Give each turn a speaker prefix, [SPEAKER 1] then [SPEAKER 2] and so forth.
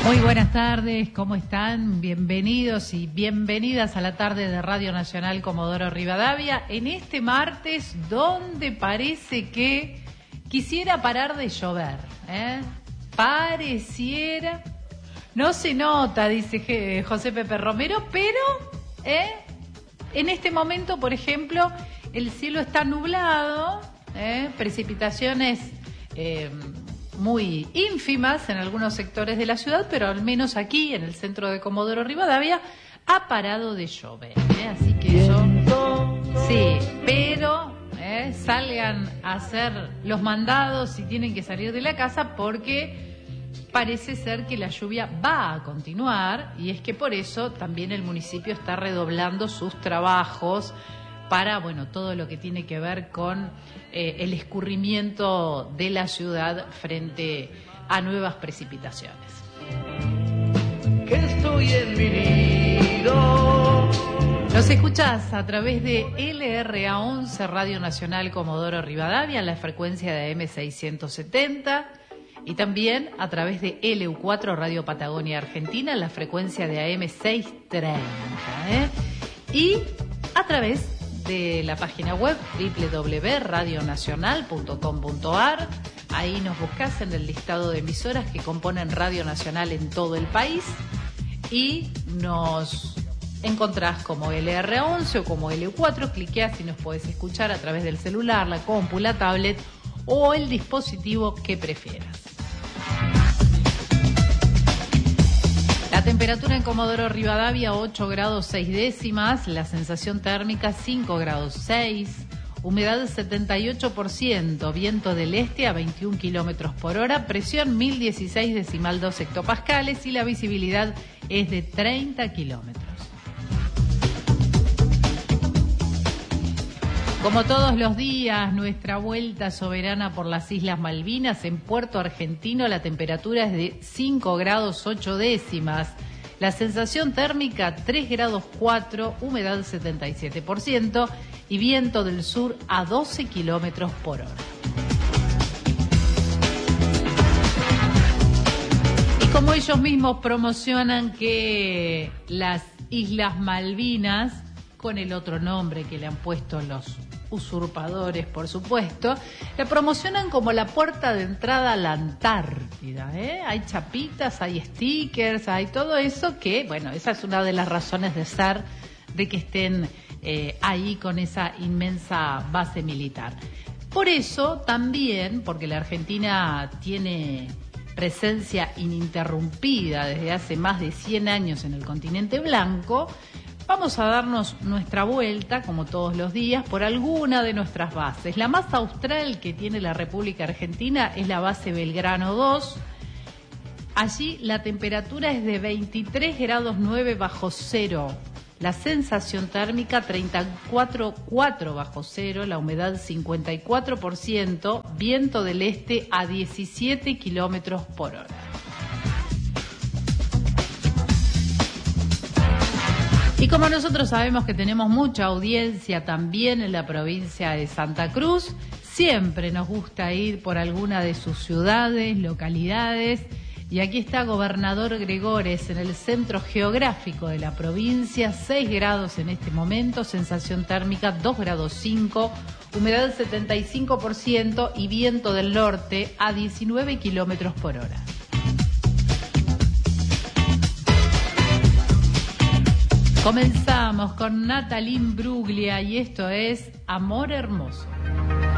[SPEAKER 1] Muy buenas tardes, ¿cómo están? Bienvenidos y bienvenidas a la tarde de Radio Nacional Comodoro Rivadavia en este martes donde parece que quisiera parar de llover, Pareciera, no se nota, dice José Pepe Romero, pero en este momento, por ejemplo, el cielo está nublado, precipitaciones muy ínfimas en algunos sectores de la ciudad, pero al menos aquí, en el centro de Comodoro Rivadavia, ha parado de llover, así que eso, sí, pero salgan a hacer los mandados si tienen que salir de la casa, porque parece ser que la lluvia va a continuar, y es que por eso también el municipio está redoblando sus trabajos para, todo lo que tiene que ver con el escurrimiento de la ciudad frente a nuevas precipitaciones.
[SPEAKER 2] Que estoy en mi nido.
[SPEAKER 1] Nos escuchás a través de LRA11 Radio Nacional Comodoro Rivadavia en la frecuencia de AM670 y también a través de LU4 Radio Patagonia Argentina en la frecuencia de AM630 y a través de la página web www.radionacional.com.ar. Ahí nos buscás en el listado de emisoras que componen Radio Nacional en todo el país y nos encontrás como LR11 o como LU4, cliqueás y nos podés escuchar a través del celular, la compu, la tablet o el dispositivo que prefieras. La temperatura en Comodoro Rivadavia 8 grados 6 décimas, la sensación térmica 5 grados 6, humedad 78%, viento del este a 21 kilómetros por hora, presión 1016,2 hectopascales y la visibilidad es de 30 kilómetros. Como todos los días, nuestra vuelta soberana por las Islas Malvinas. En Puerto Argentino la temperatura es de 5 grados 8 décimas, la sensación térmica 3 grados 4, humedad 77% y viento del sur a 12 kilómetros por hora. Y como ellos mismos promocionan que las Islas Malvinas, con el otro nombre que le han puesto los usurpadores, por supuesto, la promocionan como la puerta de entrada a la Antártida, Hay chapitas, hay stickers, hay todo eso que, esa es una de las razones de ser de que estén ahí con esa inmensa base militar. Por eso también, porque la Argentina tiene presencia ininterrumpida desde hace más de 100 años en el continente blanco, vamos a darnos nuestra vuelta, como todos los días, por alguna de nuestras bases. La más austral que tiene la República Argentina es la base Belgrano 2. Allí la temperatura es de 23 grados 9 bajo cero. La sensación térmica 34,4 bajo cero, la humedad 54%, viento del este a 17 kilómetros por hora. Y como nosotros sabemos que tenemos mucha audiencia también en la provincia de Santa Cruz, siempre nos gusta ir por alguna de sus ciudades, localidades, y aquí está Gobernador Gregores en el centro geográfico de la provincia, 6 grados en este momento, sensación térmica 2 grados 5, humedad 75% y viento del norte a 19 kilómetros por hora. Comenzamos con Natalie Bruglia y esto es Amor Hermoso.